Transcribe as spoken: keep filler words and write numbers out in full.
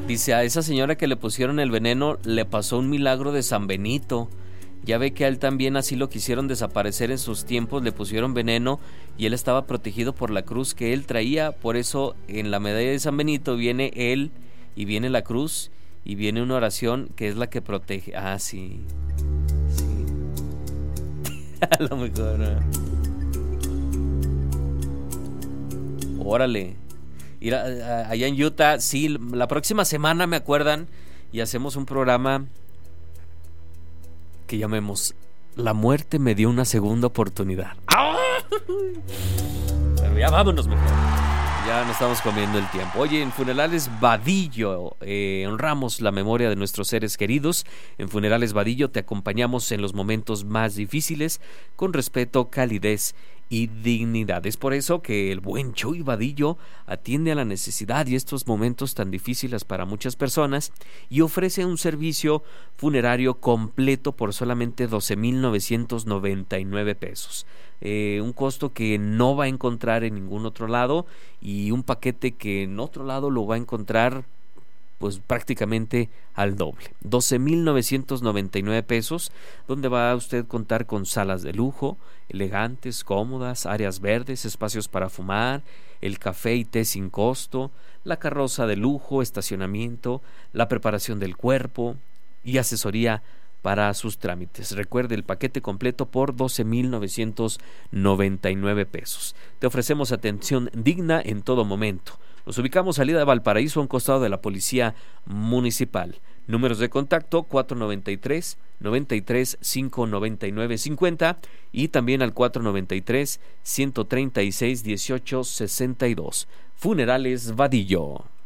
Dice, a esa señora que le pusieron el veneno le pasó un milagro de San Benito. Ya ve que a él también así lo quisieron desaparecer en sus tiempos, le pusieron veneno y él estaba protegido por la cruz que él traía. Por eso en la medalla de San Benito viene él y viene la cruz y viene una oración que es la que protege. Ah, sí. Sí. A lo mejor, ¿no? Órale. Ir a, a, allá en Utah, sí, la próxima semana me acuerdan y hacemos un programa que llamemos La muerte me dio una segunda oportunidad. Pero ya vámonos mejor. Ya nos estamos comiendo el tiempo. Oye, en Funerales Vadillo eh, honramos la memoria de nuestros seres queridos. En Funerales Vadillo te acompañamos en los momentos más difíciles con respeto, calidez y dignidad. Es por eso que el buen Chuy Vadillo atiende a la necesidad y estos momentos tan difíciles para muchas personas y ofrece un servicio funerario completo por solamente doce mil novecientos noventa y nueve pesos. Eh, un costo que no va a encontrar en ningún otro lado y un paquete que en otro lado lo va a encontrar pues prácticamente al doble, doce mil novecientos noventa y nueve pesos, donde va a usted contar con salas de lujo, elegantes, cómodas, áreas verdes, espacios para fumar, el café y té sin costo, la carroza de lujo, estacionamiento, la preparación del cuerpo y asesoría para sus trámites. Recuerde el paquete completo por doce mil novecientos noventa y nueve pesos. Te ofrecemos atención digna en todo momento. Nos ubicamos salida de Valparaíso a un costado de la Policía Municipal. Números de contacto cuatro noventa y tres, noventa y tres, cinco noventa y nueve, cincuenta y también al cuatro noventa y tres, ciento treinta y seis, dieciocho sesenta y dos. Funerales Vadillo.